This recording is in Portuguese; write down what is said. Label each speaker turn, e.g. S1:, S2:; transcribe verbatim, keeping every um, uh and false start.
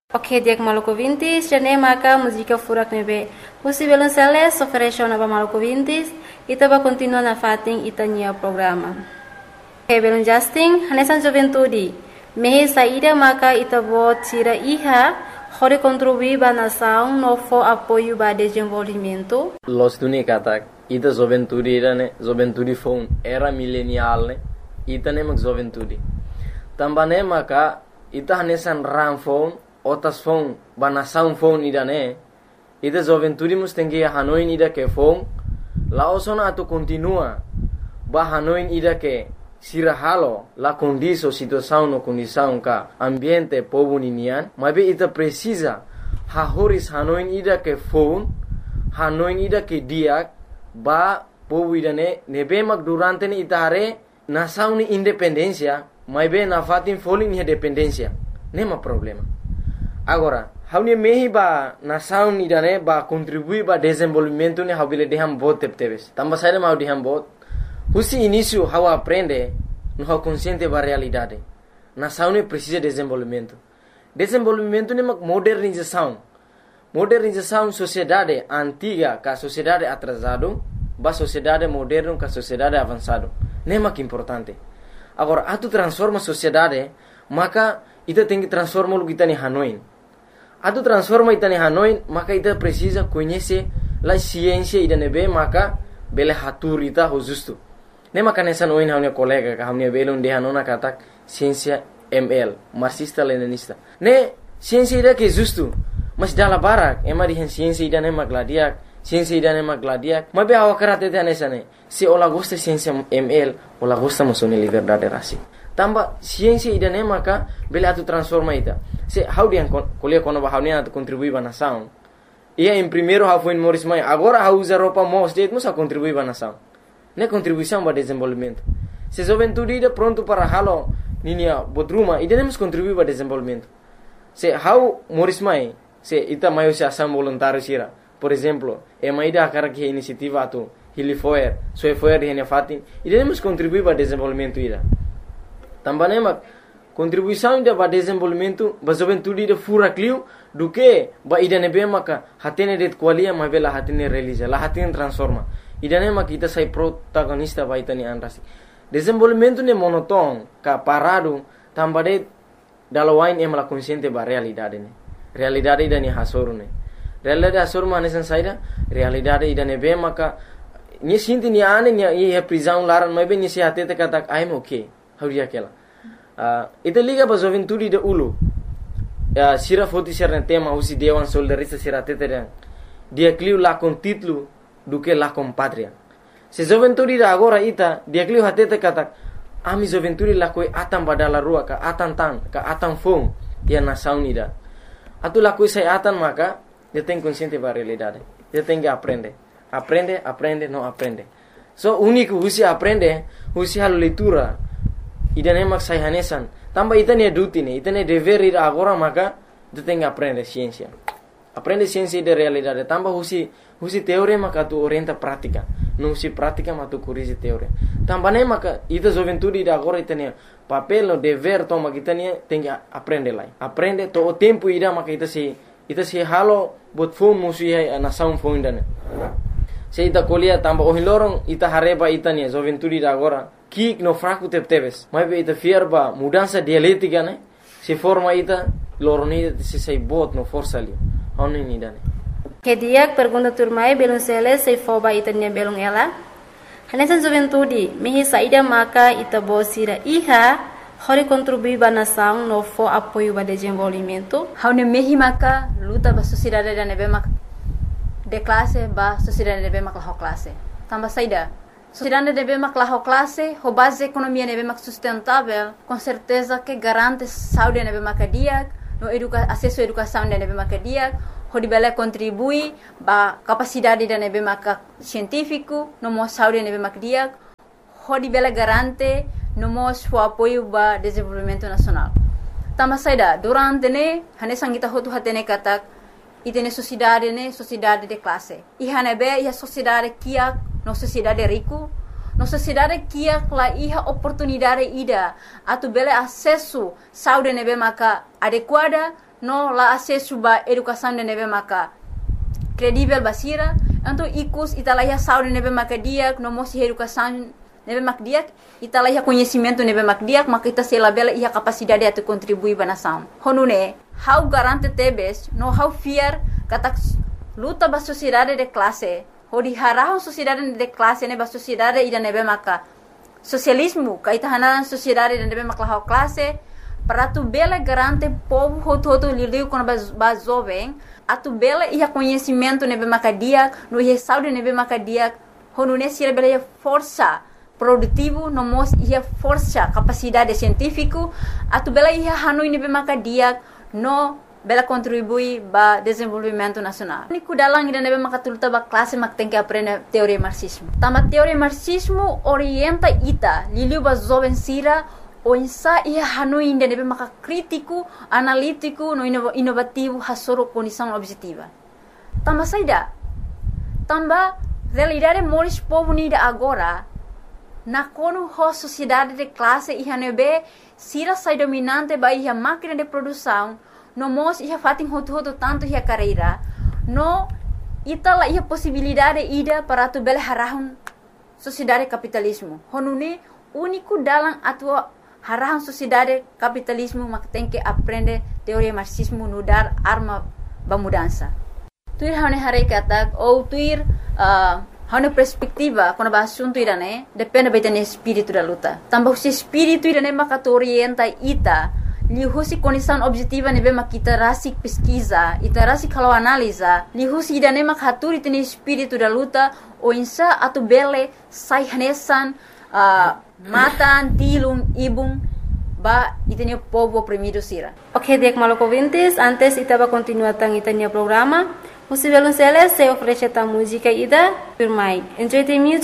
S1: Ok, dia Maluku Vintis, jane maka música furak nebe. Pusi belum seles, oferecer na Maluku Vintis, ita ba continua na fating ita nia programa. Ok, belum Justin, hanesan juventude. Mehe saída maka ita bo tira iha, hore contribuir ba nação no fo apoio ba desenvolvimento.
S2: Los tuni katak, ita juventude ira ne, juventude phone era milenial ne, ita ne mak juventude. Tambane maka ita hanesan ram phone Otas phone, banasaun phone ida ne, ida juventude mus tengi hanoin ida ke phone, laosona atu continua, ba hanoin ida ke sirahalo, la condiso situação no condição ka ambiente povo ninian, mabe ita precisa, hahoris hanoin ida ke phone, hanoin ida ke diak, ba povo ida ne, nebe mak durante ni ita hare, nasaun ni independencia, mabe na fatin falling ni dependencia, nema problema. Agora, haunia mehi ba nação ni dane ba contribui ba desenvolvimento ni haubile deham bot tepteves. Tamba saída mau deham bot. Husi início hau aprende no hau consciente ba realidade. Nação ni precisa desenvolvimento. Desenvolvimento ni mak modernização. Modernização sociedade antiga ka sociedade atrasado ba sociedade moderno ka sociedade avançado. Nem mak importante. Agora, atu transforma sociedade, maka ita tem que transformar o que está em Hanoi. Atu transforma ita em Hanoi, maka ita precisa conhecer a ciência ida nebe, maka bele hatur ita ho justo. Ne maka nessa noin hamne colega ka hamne bele unde hanona katak ciência M L, marxista leninista. Ne ciência ida que justo, mas dala barak, ema di ciência ida ne magladiak, ciência ida ne magladiak. Mabe awa karate te nessa ne. Se ola gosta ciência M L, ola gosta musone liberdade rasi. Tamba ciência ida ne maka bele atu transforma ita. Se how dia kuliah kono ba how ne atu contribui ba nação. Ia em primeiro how foi Morris Mai, agora how usa roupa mos de musa contribui ba nação. Ne contribuição ba desenvolvimento. Se juventude ida pronto para halo ninia bodruma ida ne mus contribui ba desenvolvimento. Se how Morris Mai, se ita maio se ação voluntário sira. Por exemplo, e mai da cara que iniciativa atu Hilifoer, so foer de fatin, ida ne mus contribui ba desenvolvimento ida. Também mak contribuição ida ba desenvolvimento ba juventude ida fura clio do que ba ida nebe maka hatene det qualia ma bela hatene realiza la hatene transforma ida ne mak ita sai protagonista ba ita ni anrasi desenvolvimento ne monoton ka parado tambade dalawain em la consciente ba realidade ne realidade ida ni hasoru ne realidade hasoru mane san saida realidade ida nebe maka ni sinti ni ane ni e prisão laran ma be ni se hatete kata I'm okay. Hauria aquela. Uh, ita liga ba juventude de ulu. Uh, sira foti sira tema usi dewan soldarista sira teteran. Dia cliu la con título do que la con patria. Se juventude da agora ita dia cliu hatete kata ami juventude la koi atan badala rua ka atan tan ka atan fong dia nação ida. Atu la koi sai atan maka dia tem consciente ba realidade. Dia tem que aprender. Aprende, aprende, não aprende. So único usi aprende, usi halo leitura. Ida ne mak sai hanesan tamba ita ne duty ne ita ne dever ida agora maka tu tem que aprender ciência aprende ciência de realidade tamba husi husi teoria maka tu orienta prática não husi prática mas tu corrige teoria tamba ne maka ita juventude ida agora ita ne papel no dever toma kita ne tem que aprender lá aprende to o tempo ida maka ita se ita se halo bot phone musi a nação phone dane se ita colia tamba o hilorong ita hareba ita ne juventude ida agora Kik no fraco tepteves, mas be ita fierba mudança dialética né? Se forma ita loronida se sei bot no força ali, onde ni dane.
S1: Que dia pergunta turmai belum sele sei foba ita nia belum ela. Hanesan juventude, mehi saída maka ita bosira iha, hori contribui ba nação no fo apoio ba desenvolvimento.
S3: Haune mehi maka luta ba sociedade da nebe mak de classe ba sociedade nebe mak la classe. Tamba saída. Sociedade deve maclar classe, a base economia deve mac sustentável, com certeza que garante saúde deve macadia, no educa acesso à educação deve macadia, o deve contribui ba capacidade deve mac científico, no mo saúde deve macadia, o deve garante no mo o apoio ba desenvolvimento nacional. Tama saida durante ne hane sangita hotu hatene katak itene sociedade ne sociedade de classe. I hane be ia sociedade kia no sociedade rico, no sociedade kia la iha oportunidade ida atu bele acesso saúde nebe maka adequada no la acesso ba educação de nebe maka credível basira, então icus italaiha saúde nebe maka dia, no mosi educação nebe mak dia, italaiha conhecimento nebe mak dia, maka ita sela bela ia capacidade de contribuir ba nação. Honune, how garante tebes, no how fear kata luta ba sociedade de classe, hodi harahon sociedade de classe ne ba sociedade ida nebe maka socialismo, kaita hanan sociedade de nebe maka how classe, para tu bela garante povo hoto liu com ba jovem, a tu bela ia conhecimento nebe maka dia, no ia saúde nebe maka dia, honune sira bela ia força produtivo, no mos ia força capacidade científico, a tu bela ia hanui nebe maka dia, no bela contribui ba desenvolvimento nacional. Niku dalang ida nebe maka tulta ba classe mak tem que aprender teoria marxismo. Tama teoria marxismo orienta ita, liliu ba jovem sira, o insa ia hanui ida nebe maka crítico, analítico, no inovativo, hasoro condição objetiva. Tama saida, tamba realidade moris povo nida agora, na kono ho sociedade de classe ia nebe sira sai dominante ba ia máquina de produção, no mos ia fatin hoto-hoto tanto ia carreira, no ita la ia possibilidade ida para tu bela harahun sociedade capitalismo. Honune único dalam atua harahun sociedade capitalismo mak tem que aprender teoria marxismo no dar arma ba mudança. Tuir hane hare kata ou tuir uh, hane perspectiva quando ba assunto irane depende beten espírito da luta. Tambah se espírito irane mak orienta ita lihusi condição objetiva nebe mak kita rasik pesquisa, ita rasik kalau analisa, lihusi idane mak haturi tene espírito da luta o insa atu bele sai hanesan uh, matan tilung ibung ba itene povo oprimido sira.
S1: Ok, dek maloko vintes, antes ita ba continuar tang itania programa. Musi belum selesai oferece ta música ida, firmai. Enjoy the music.